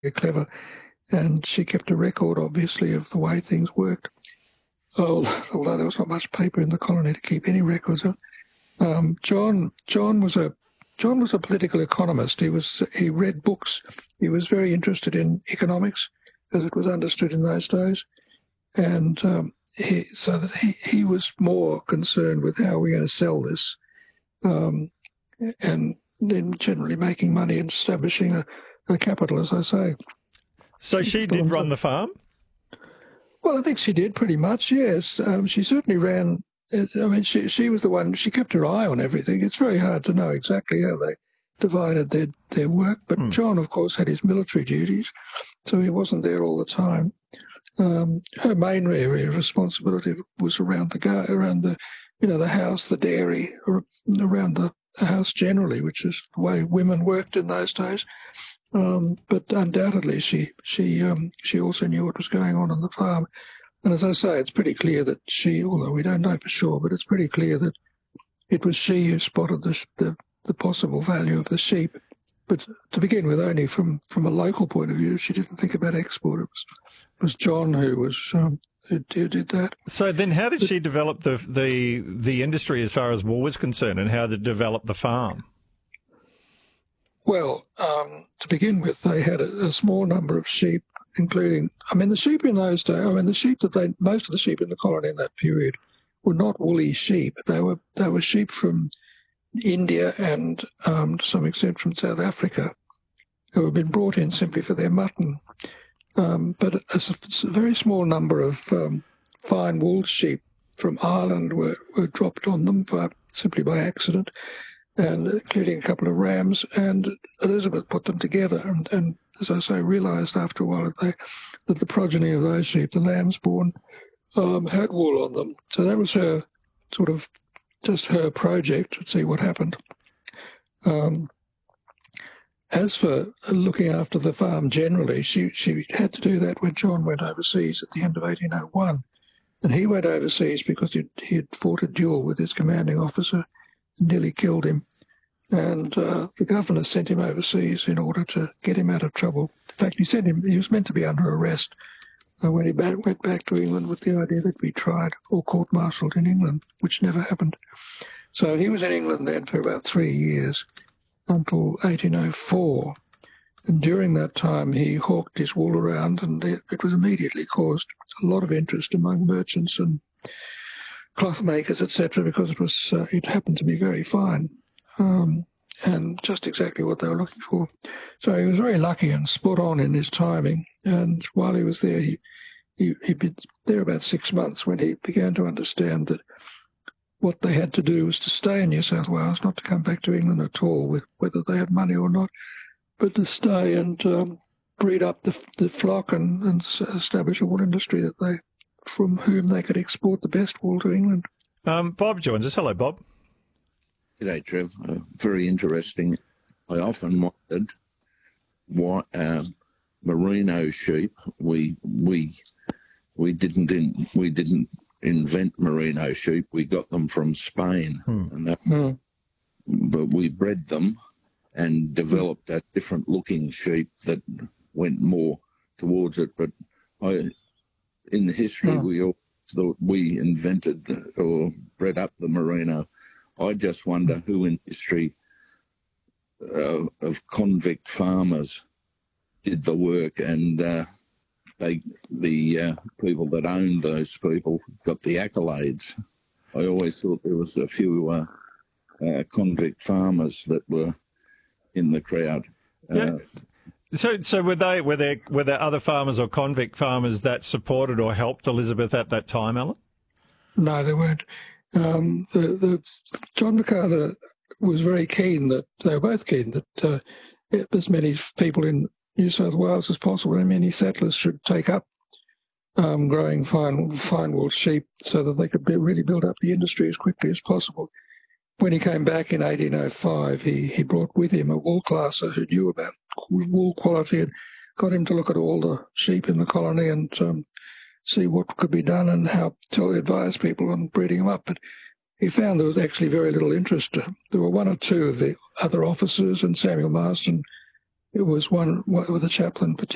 clever, and she kept a record, obviously, of the way things worked. Although there was not much paper in the colony to keep any records of. John was a political economist. He read books. He was very interested in economics, as it was understood in those days, and he was more concerned with how we're going to sell this, and then generally making money and establishing a capital, as I say. So she did run the farm? Well, I think she did pretty much, yes. She certainly ran. I mean, she was the one. She kept her eye on everything. It's very hard to know exactly how they divided their work. But John, of course, had his military duties, so he wasn't there all the time. Her main area of responsibility was around the house, the dairy, or around the house generally, which is the way women worked in those days. But undoubtedly, she also knew what was going on the farm. And as I say, it's pretty clear that although we don't know for sure, but it's pretty clear that it was she who spotted the possible value of the sheep. But to begin with, only from a local point of view, she didn't think about export. It was John who did that. So then how did she develop the industry as far as wool was concerned, and how to develop the farm? Well, to begin with, they had a small number of sheep, including, the sheep in those days, most of the sheep in the colony in that period were not woolly sheep. They were sheep from India and to some extent from South Africa, who had been brought in simply for their mutton. But a very small number of fine wool sheep from Ireland were dropped on them simply by accident, and including a couple of rams, and Elizabeth put them together and as I say, realised after a while that the progeny of those sheep, the lambs born, had wool on them. So that was her project to see what happened. As for looking after the farm generally, she had to do that when John went overseas at the end of 1801. And he went overseas because he had fought a duel with his commanding officer and nearly killed him. And the governor sent him overseas in order to get him out of trouble. In fact, he was meant to be under arrest when he went back to England with the idea that he'd be tried or court-martialed in England, which never happened. So he was in England then for about 3 years until 1804. And during that time, he hawked his wool around, and it was immediately caused a lot of interest among merchants and cloth makers, etc., because it happened to be very fine. And just exactly what they were looking for. So he was very lucky and spot on in his timing. And while he was there, he'd been there about 6 months when he began to understand that what they had to do was to stay in New South Wales, not to come back to England at all, with whether they had money or not, but to stay and breed up the flock and establish a wool industry from whom they could export the best wool to England. Bob joins us. Hello, Bob. G'day, Trev. Very interesting. I often wondered why merino sheep. We didn't invent merino sheep. We got them from Spain, but we bred them and developed a different looking sheep that went more towards it. But in the history, we all thought we invented or bred up the merino. I just wonder who in history of convict farmers did the work, and the people that owned those people got the accolades. I always thought there was a few convict farmers that were in the crowd. Yeah. So were there other farmers or convict farmers that supported or helped Elizabeth at that time, Alan? No, there weren't. John MacArthur was very keen that they were both keen that as many people in New South Wales as possible and many settlers should take up growing fine wool sheep so that they could really build up the industry as quickly as possible. When he came back in 1805, he brought with him a wool classer who knew about wool quality and got him to look at all the sheep in the colony and see what could be done and how to advise people on breeding them up. But he found there was actually very little interest. There were one or two of the other officers, and Samuel Marston, it was one with the chaplain particularly.